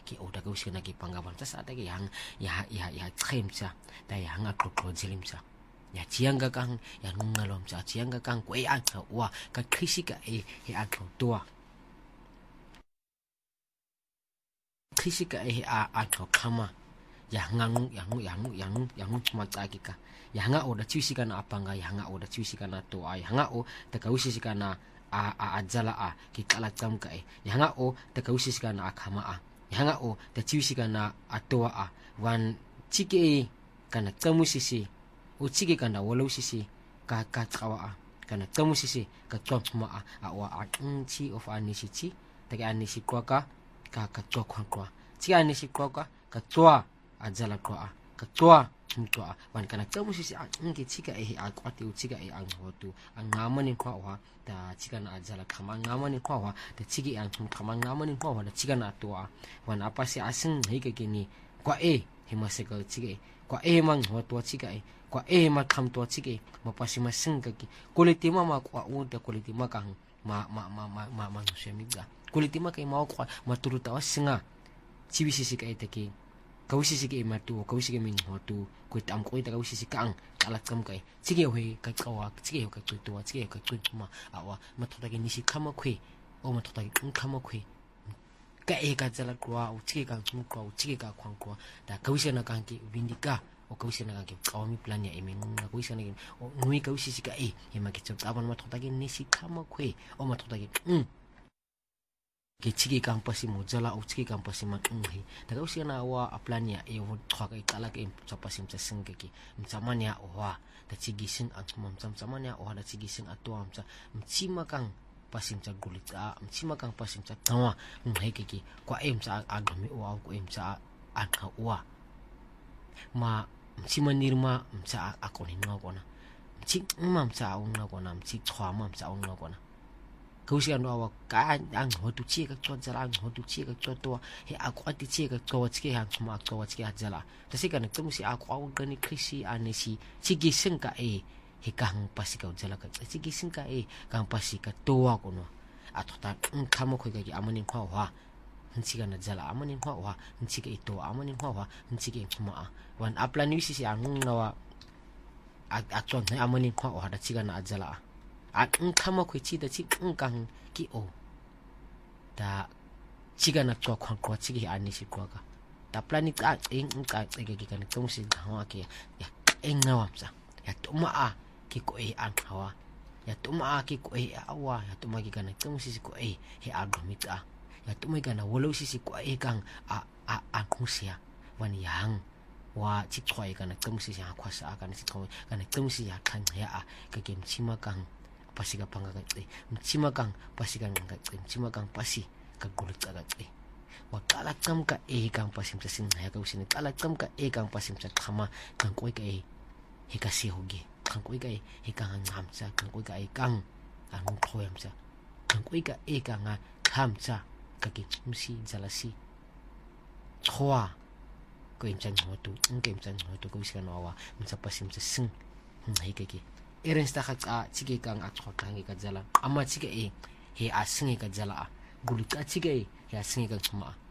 ki o da gausi na ki panggaban ta sa ta ki yang ya tsemsa ta yang aklo jelimsa ya chianga kang ya ngalom sa chianga kang ko an wa ka khisika he aklo tua khisika aklo kama ya ngang yang mataki ka ya nga o da chiusika na apanga ya nga o da chiusika na to ya nga o ta kausika na ajala ki kala tam ka ya nga o ta kausika na akama ya nga o ta chiusika na atoa wan chike kana tamusisi o chike kana wolosisi ka tsawa kana tamusisi ka tsoma wa chi of anisichi ta ka anisi kwa ka tsokwa chi anisi kwa ka tswa ajala kwa ka tswa mtoa wan kana tamusisi ngi chika akwati uchika ang hotu ang ngamani kwa wa ta chika na ajala kama ngamani kwa wa ta chiki ang kama ngamani kwa wa ta chika na toa wan apa si asing hike kini kwa himaseka chike kwa mang hotu chika kwa ma kham to chike mapasi masing kaki kulitima ma kwa uta kulitima kang ma shemiga kulitima kai ma kwa maturuta wasinga chibisi ka itaki kausisi ke matu kausisi ke min hotu ko tam ko ita kausisi kang alat kam kai chige hoi ka kawa chige ka tuwa chige ka tutuma awa matota ke nisi kama kwe o matota ke kama kwe ka ka jala kwa o chige ka chum kwa o chige ka kwang kwa da kausisi na kang ki windika o kausisi na kang ki kawami plan ya emeng na kausisi na o ngui kausisi ka ma ki chop aban matota ke nisi kama kwe o matota ke ke chiki kang pasi mo jala o chiki kang pasi ma ta kausi na wa aplania wo thwa ka kala ke chapasim cha sing ke mchamania wa ta chigi sing ang mchamania wa da chigi sing atwa mcha mchima kang pasim cha gulita mchima kang pasim cha tawa ke kwa cha agami wa ko cha anka wa ma mchima nirma mcha akoni no kona mchi cha ong kona mchi thwa cha ong kona kausi anu awa ka ang hotu chi ka chot jala ang hotu chi ka chot to he akwati chi ka chot chi hang suma chot chi jala tasi kana tumusi akwa gani krisi anisi chigi singka he kang pasi ka jala ka chigi singka kang pasi ka towa kono atota khamo khoi ka ki amani khwa wa nchi kana jala amani khwa wa nchi ka ito amani khwa wa nchi ke suma wan aplani si ang nawa aton amani khwa wa da chi kana jala kama kwe chi da chi kang ki o da chiga na chwa kwang kwa chigi ani si kwa ka da plani ka ka ki kan tung si hawa ki ya ngawam sa ya tuma ki ko an hawa ya tuma ki ko awa ya tuma ki kan tung si ko he agomita ya tuma kana wolo si ko kang kung sia wan yang wa chi chwa kana tung si ya kwa sa kana si kana tung si ya kan ya ka kem chima kang pasi ka panga ka mchima kang pasi ka nga mchima kang pasi ka gulit ka wa kala kam ka kang pasim sa sin ya ka usin kala kam ka kang pasim sa khama kang koi ka he ka si hogi kang koi ka he kang ngam sa kang koi ka kang ang khoyam sa kang koi ka kang kham sa ka ki msi jalasi chwa ko im chan hotu ngem chan hotu ko usin wa msa pasim sa sin he ka ki eren sta kha chige kang achwa kang ka jala ama chige he asinge ka jala gulu ka chige he asinge ka chuma